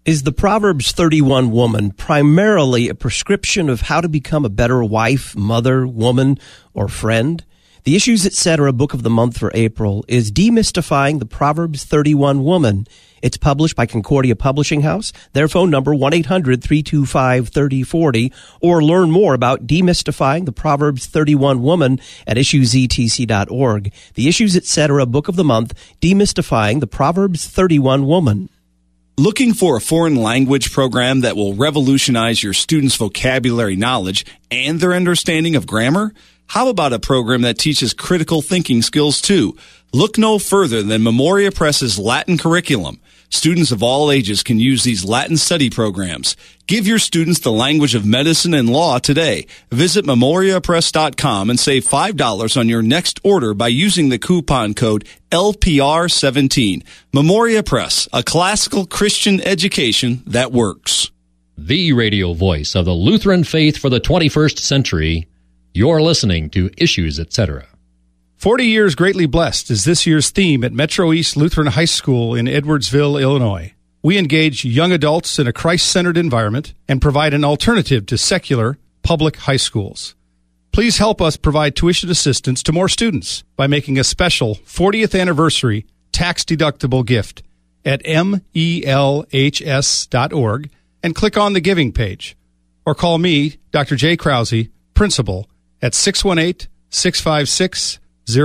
Is the Proverbs 31 woman primarily a prescription of how to become a better wife, mother, woman, or friend? The Issues Etc. book of the month for April is Demystifying the Proverbs 31 Woman. It's published by Concordia Publishing House. Their phone number, 1-800-325-3040, or learn more about Demystifying the Proverbs 31 Woman at issuesetc.org. The Issues Etc. book of the month, Demystifying the Proverbs 31 Woman. Looking for a foreign language program that will revolutionize your students' vocabulary knowledge and their understanding of grammar? How about a program that teaches critical thinking skills too? Look no further than Memoria Press's Latin curriculum. Students of all ages can use these Latin study programs. Give your students the language of medicine and law today. Visit memoriapress.com and save $5 on your next order by using the coupon code LPR17. Memoria Press, a classical Christian education that works. The radio voice of the Lutheran faith for the 21st century. You're listening to Issues Etc. 40 Years Greatly Blessed is this year's theme at Metro East Lutheran High School in Edwardsville, Illinois. We engage young adults in a Christ-centered environment and provide an alternative to secular public high schools. Please help us provide tuition assistance to more students by making a special 40th anniversary tax-deductible gift at melhs.org and click on the giving page. Or call me, Dr. Jay Krause, principal, at 618-656-0043.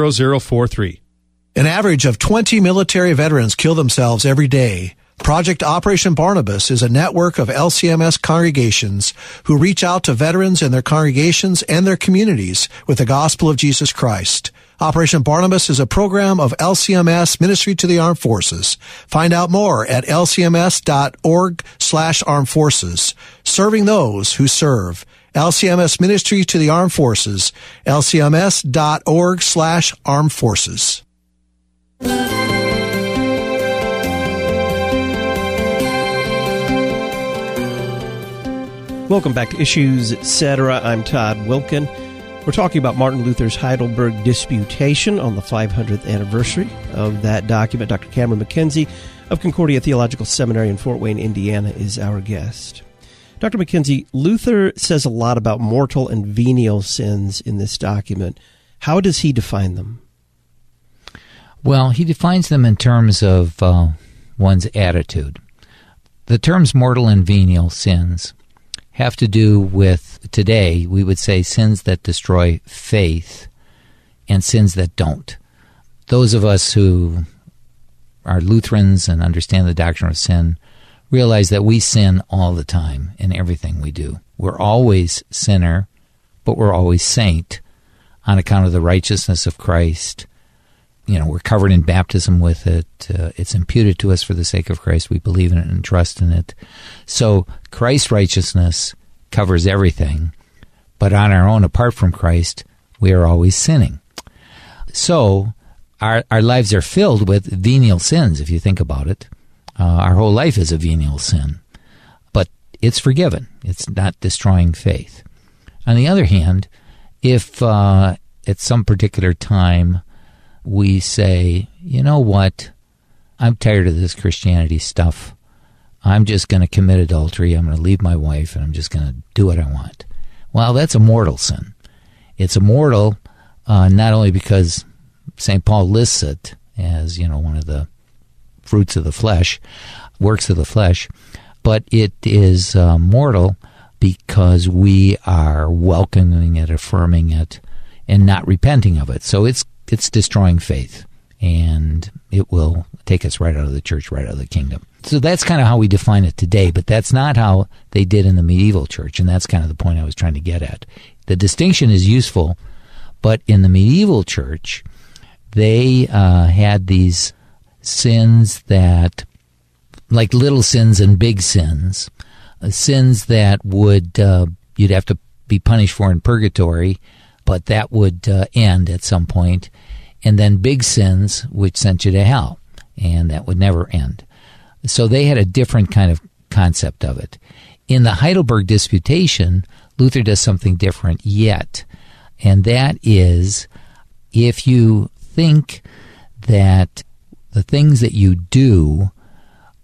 An average of 20 military veterans kill themselves every day. Project Operation Barnabas is a network of LCMS congregations who reach out to veterans and their congregations and their communities with the gospel of Jesus Christ. Operation Barnabas is a program of LCMS Ministry to the Armed Forces. Find out more at lcms.org/armed forces. Serving those who serve. LCMS Ministry to the Armed Forces. lcms.org/armed forces. Welcome back to Issues Etc. I'm Todd Wilkin. We're talking about Martin Luther's Heidelberg Disputation on the 500th anniversary of that document. Dr. Cameron McKenzie of Concordia Theological Seminary in Fort Wayne, Indiana, is our guest. Dr. McKenzie, Luther says a lot about mortal and venial sins in this document. How does he define them? Well, he defines them in terms of one's attitude. The terms mortal and venial sins have to do with, today, we would say sins that destroy faith and sins that don't. Those of us who are Lutherans and understand the doctrine of sin realize that we sin all the time in everything we do. We're always sinner, but we're always saint on account of the righteousness of Christ. You know, we're covered in baptism with it. It's imputed to us for the sake of Christ. We believe in it and trust in it. So Christ's righteousness covers everything, but on our own, apart from Christ, we are always sinning. So our lives are filled with venial sins, if you think about it. Our whole life is a venial sin, but it's forgiven. It's not destroying faith. On the other hand, if at some particular time we say, you know what, I'm tired of this Christianity stuff. I'm just going to commit adultery. I'm going to leave my wife, and I'm just going to do what I want. Well, that's a mortal sin. It's a mortal not only because St. Paul lists it as, you know, one of the fruits of the flesh, works of the flesh, but it is mortal because we are welcoming it, affirming it, and not repenting of it. So it's destroying faith, and it will take us right out of the church, right out of the kingdom. So that's kind of how we define it today, but that's not how they did in the medieval church, and that's kind of the point I was trying to get at. The distinction is useful, but in the medieval church, they had these sins that, like little sins and big sins, sins that would you'd have to be punished for in purgatory, but that would end at some point, and then big sins which sent you to hell, and that would never end. So they had a different kind of concept of it. In the Heidelberg Disputation, Luther does something different yet, and that is, if you think that the things that you do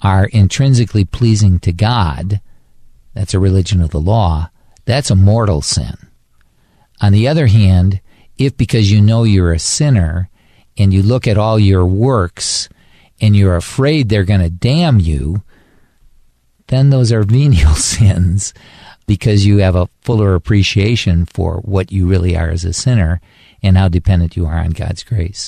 are intrinsically pleasing to God, that's a religion of the law, that's a mortal sin. On the other hand, if because you know you're a sinner and you look at all your works and you're afraid they're going to damn you, then those are venial sins because you have a fuller appreciation for what you really are as a sinner and how dependent you are on God's grace.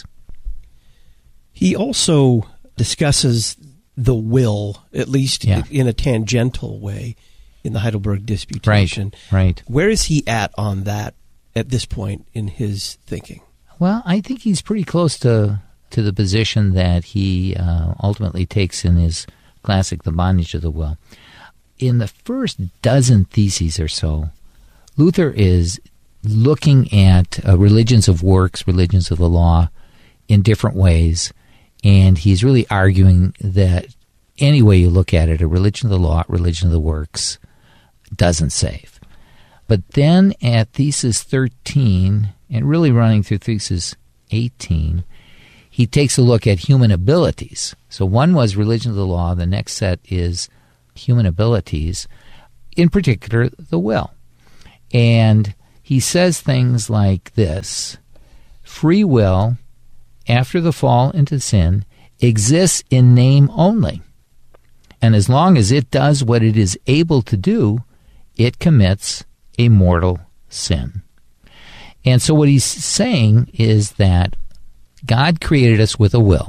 He also discusses the will, at least in a tangential way, in the Heidelberg Disputation. Right. Where is he at on that at this point in his thinking? Well, I think he's pretty close to the position that he ultimately takes in his classic, The Bondage of the Will. In the first dozen theses or so, Luther is looking at religions of works, religions of the law, in different ways, and he's really arguing that any way you look at it, a religion of the law, religion of the works, doesn't save. But then at Thesis 13, and really running through Thesis 18, he takes a look at human abilities. So one was religion of the law, the next set is human abilities, in particular the will. And he says things like this: free will, after the fall into sin, exists in name only. And as long as it does what it is able to do, it commits a mortal sin. And so what he's saying is that God created us with a will.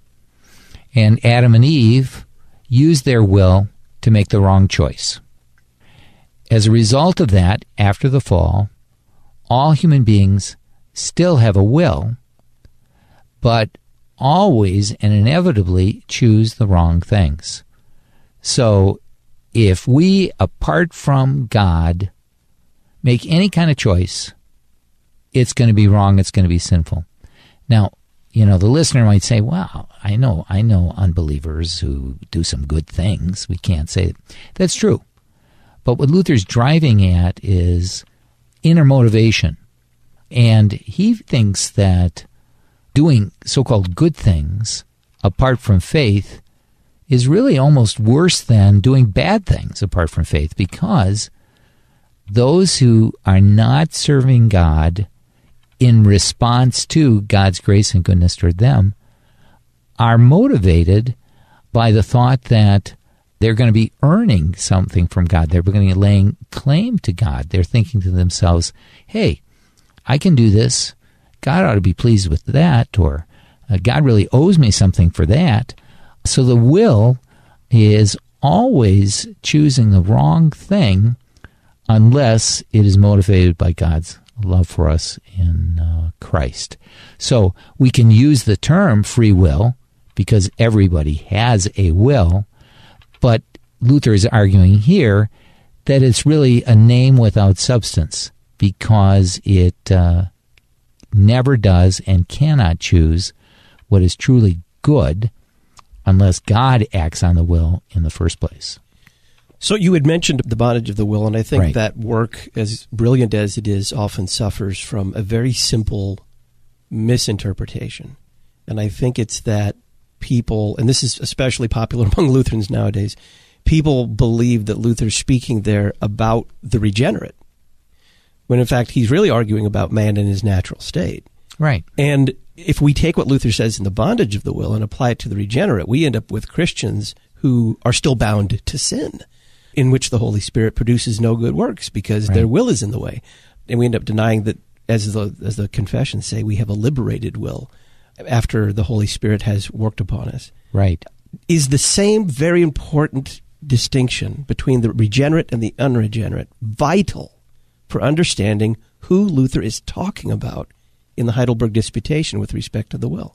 And Adam and Eve used their will to make the wrong choice. As a result of that, after the fall, all human beings still have a will, but always and inevitably choose the wrong things. So if we, apart from God, make any kind of choice, it's going to be wrong, it's going to be sinful. Now, the listener might say, wow, I know unbelievers who do some good things. We can't say that. That's true. But what Luther's driving at is inner motivation. And he thinks that doing so-called good things apart from faith is really almost worse than doing bad things apart from faith, because those who are not serving God in response to God's grace and goodness toward them are motivated by the thought that they're going to be earning something from God. They're going to be laying claim to God. They're thinking to themselves, hey, I can do this. God ought to be pleased with that, or God really owes me something for that. So the will is always choosing the wrong thing unless it is motivated by God's love for us in Christ. So we can use the term free will because everybody has a will, but Luther is arguing here that it's really a name without substance because it never does and cannot choose what is truly good unless God acts on the will in the first place. So you had mentioned The Bondage of the Will, and I think that work, as brilliant as it is, often suffers from a very simple misinterpretation. And I think it's that people, and this is especially popular among Lutherans nowadays, people believe that Luther's speaking there about the regenerate, when in fact he's really arguing about man in his natural state. Right. And if we take what Luther says in The Bondage of the Will and apply it to the regenerate, we end up with Christians who are still bound to sin, in which the Holy Spirit produces no good works because their will is in the way. And we end up denying that, as the confessions say, we have a liberated will after the Holy Spirit has worked upon us. Right. Is the same very important distinction between the regenerate and the unregenerate vital for understanding who Luther is talking about in the Heidelberg Disputation with respect to the will?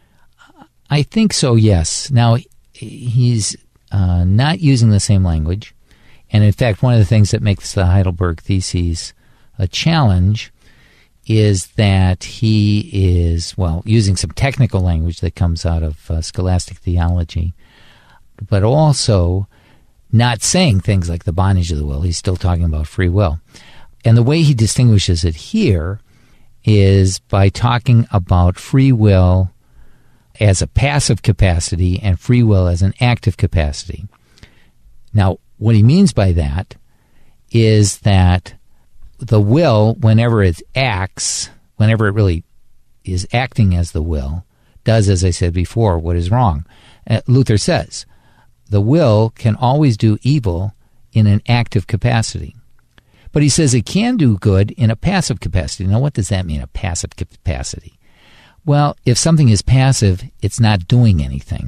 I think so, yes. Now, he's not using the same language. And in fact, one of the things that makes the Heidelberg Theses a challenge is that he is, using some technical language that comes out of scholastic theology, but also not saying things like the bondage of the will. He's still talking about free will. And the way he distinguishes it here is by talking about free will as a passive capacity and free will as an active capacity. Now, what he means by that is that the will, whenever it acts, whenever it really is acting as the will, does, as I said before, what is wrong. Luther says, the will can always do evil in an active capacity. But he says it can do good in a passive capacity. Now, what does that mean, a passive capacity? Well, if something is passive, it's not doing anything.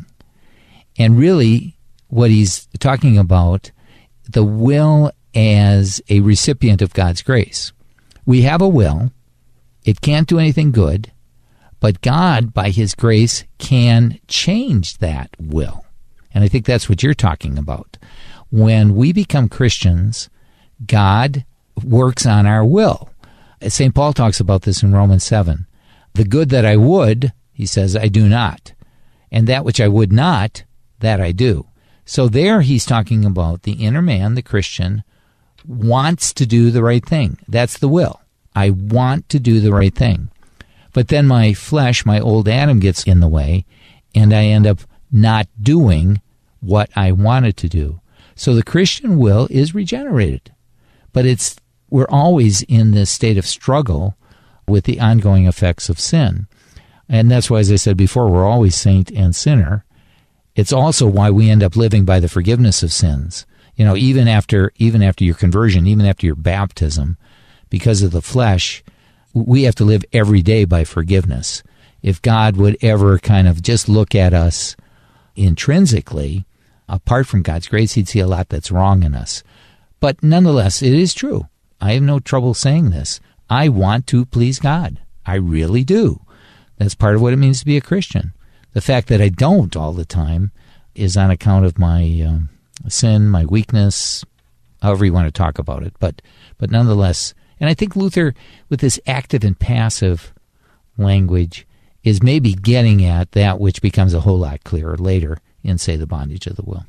And really, what he's talking about, the will as a recipient of God's grace. We have a will. It can't do anything good, but God, by His grace, can change that will. And I think that's what you're talking about. When we become Christians, God works on our will. St. Paul talks about this in Romans 7. The good that I would, he says, I do not. And that which I would not, that I do. So there he's talking about the inner man, the Christian, wants to do the right thing. That's the will. I want to do the right thing. But then my flesh, my old Adam, gets in the way, and I end up not doing what I wanted to do. So the Christian will is regenerated. But we're always in this state of struggle with the ongoing effects of sin. And that's why, as I said before, we're always saint and sinner. It's also why we end up living by the forgiveness of sins. You know, even after your conversion, even after your baptism, because of the flesh, we have to live every day by forgiveness. If God would ever kind of just look at us intrinsically, apart from God's grace, He'd see a lot that's wrong in us. But nonetheless, it is true. I have no trouble saying this. I want to please God. I really do. That's part of what it means to be a Christian. The fact that I don't all the time is on account of my sin, my weakness, however you want to talk about it. But nonetheless, and I think Luther, with this active and passive language, is maybe getting at that which becomes a whole lot clearer later in, say, the bondage of the will.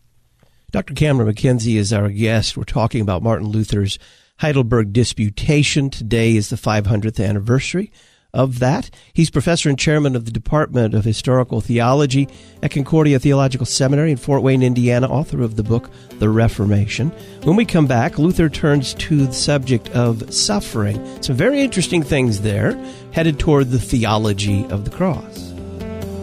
Dr. Cameron McKenzie is our guest. We're talking about Martin Luther's Heidelberg Disputation. Today is the 500th anniversary of that. He's professor and chairman of the Department of Historical Theology at Concordia Theological Seminary in Fort Wayne, Indiana, author of the book, The Reformation. When we come back, Luther turns to the subject of suffering. Some very interesting things there, headed toward the theology of the cross.